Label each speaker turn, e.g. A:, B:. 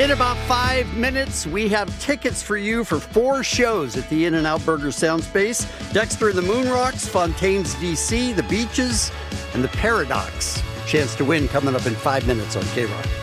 A: In about 5 minutes, we have tickets for you for 4 shows at the In-N-Out Burger Soundspace. Dexter and the Moonrocks, Fontaines DC, The Beaches, and The Paradox. Chance to win coming up in 5 minutes on K-Rock.